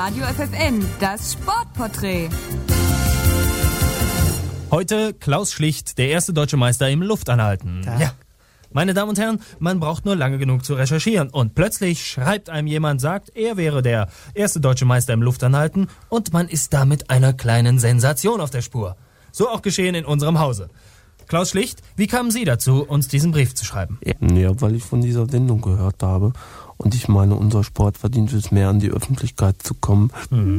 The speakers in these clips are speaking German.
Radio FFN, das Sportporträt. Heute Klaus Schlicht, der erste deutsche Meister im Luftanhalten. Ja. Meine Damen und Herren, man braucht nur lange genug zu recherchieren und plötzlich schreibt einem jemand, sagt, er wäre der erste deutsche Meister im Luftanhalten und man ist damit einer kleinen Sensation auf der Spur. So auch geschehen in unserem Hause. Klaus Schlicht, wie kamen Sie dazu, uns diesen Brief zu schreiben? Ja, weil ich von dieser Sendung gehört habe und ich meine, unser Sport verdient es mehr, an die Öffentlichkeit zu kommen.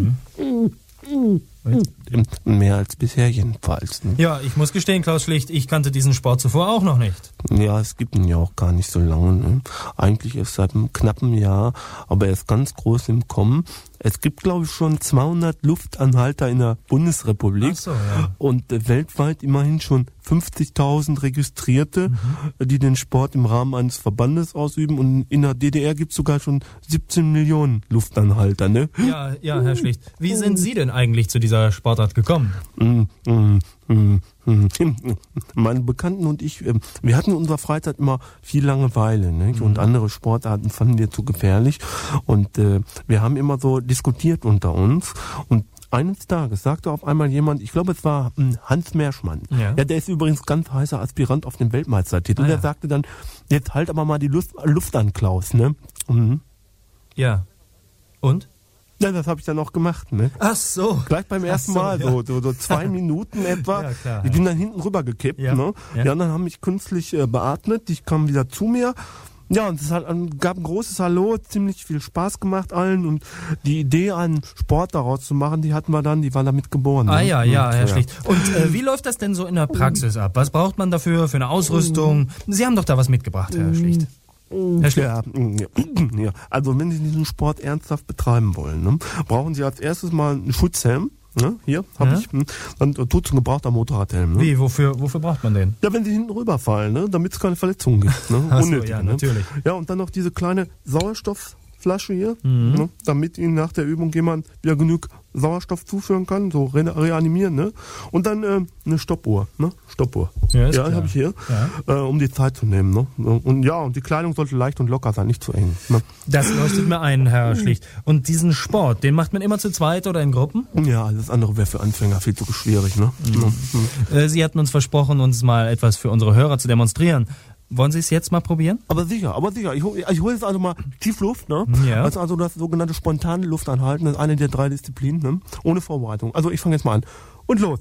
Mehr als bisher jedenfalls. Ne? Ja, ich muss gestehen, Klaus Schlicht, ich kannte diesen Sport zuvor auch noch nicht. Ja, es gibt ihn ja auch gar nicht so lange. Ne? Eigentlich erst seit einem knappen Jahr, aber er ist ganz groß im Kommen. Es gibt, glaube ich, schon 200 Luftanhalter in der Bundesrepublik. Ach so, ja. Und weltweit immerhin schon 50.000 Registrierte, die den Sport im Rahmen eines Verbandes ausüben. Und in der DDR gibt es sogar schon 17 Millionen Luftanhalter. Ne? Ja, Herr Schlicht. Wie sind Sie denn eigentlich zu dieser Sportart gekommen? Meine Bekannten und ich, wir hatten in unserer Freizeit immer viel Langeweile, ne? Und andere Sportarten fanden wir zu gefährlich und wir haben immer so diskutiert unter uns und eines Tages sagte auf einmal jemand, ich glaube es war Hans Merschmann, ja, der ist übrigens ganz heißer Aspirant auf den Weltmeistertitel, und der sagte dann, jetzt halt aber mal die Luft an, Klaus, ne? Ja. Und? Ja, das habe ich dann auch gemacht, ne? Ach so. Gleich beim ersten Mal, so 2 Minuten etwa. Ja, klar, ich bin dann hinten rüber gekippt, ne? Ja, und dann haben mich künstlich beatmet. Ich kam wieder zu mir. Ja, und es gab ein großes Hallo, ziemlich viel Spaß gemacht allen. Und die Idee, einen Sport daraus zu machen, die war damit geboren. Ne? Ja, Herr Schlicht. Und wie läuft das denn so in der Praxis ab? Was braucht man dafür für eine Ausrüstung? Sie haben doch da was mitgebracht, Herr Schlicht. Ja, also wenn Sie diesen Sport ernsthaft betreiben wollen, ne, brauchen Sie als erstes mal einen Schutzhelm. Ne? Hier habe ich, dann tut's ein gebrauchter Motorradhelm. Ne? Wie, wofür braucht man den? Ja, wenn Sie hinten rüberfallen, ne, damit es keine Verletzungen gibt. Ne? Ach so, unnötig, ja, ne? natürlich. Ja, und dann noch diese kleine Sauerstoffflasche hier, ne, damit Ihnen nach der Übung jemand wieder genug Sauerstoff zuführen kann, so reanimieren, ne? Und dann eine Stoppuhr, ne? Stoppuhr. Ja, habe ich hier, um die Zeit zu nehmen, ne? Und die Kleidung sollte leicht und locker sein, nicht zu eng. Ne? Das leuchtet mir ein, Herr Schlicht. Und diesen Sport, den macht man immer zu zweit oder in Gruppen? Ja, alles andere wäre für Anfänger viel zu schwierig, ne? Sie hatten uns versprochen, uns mal etwas für unsere Hörer zu demonstrieren. Wollen Sie es jetzt mal probieren? Aber sicher. Ich hole jetzt also mal Tiefluft, ne? Ja. Also das sogenannte spontane Luftanhalten, das ist eine der 3 Disziplinen, ne? Ohne Vorbereitung. Also ich fange jetzt mal an. Und los.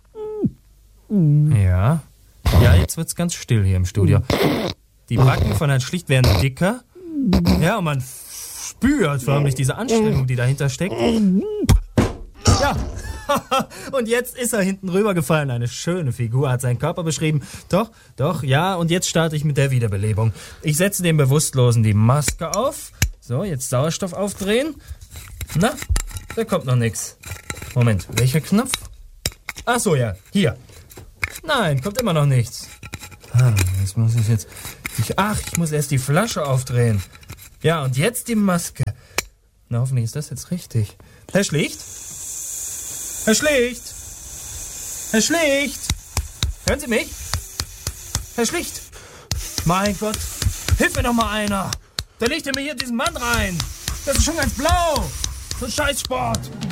Ja. Ja, jetzt wird's ganz still hier im Studio. Die Backen von Herrn Schlicht werden dicker. Ja, und man spürt förmlich diese Anstrengung, die dahinter steckt. Ja. Und jetzt ist er hinten rübergefallen. Eine schöne Figur, hat seinen Körper beschrieben. Doch, ja. Und jetzt starte ich mit der Wiederbelebung. Ich setze dem Bewusstlosen die Maske auf. So, jetzt Sauerstoff aufdrehen. Na, da kommt noch nichts. Moment, welcher Knopf? Ach so, ja, hier. Nein, kommt immer noch nichts. Jetzt muss ich jetzt... Ich muss erst die Flasche aufdrehen. Ja, und jetzt die Maske. Na, hoffentlich ist das jetzt richtig. Herr Schlicht? Herr Schlicht! Herr Schlicht! Hören Sie mich? Herr Schlicht! Mein Gott! Hilf mir doch mal einer! Da legt er mir hier diesen Mann rein! Das ist schon ganz blau! So ein Scheißsport!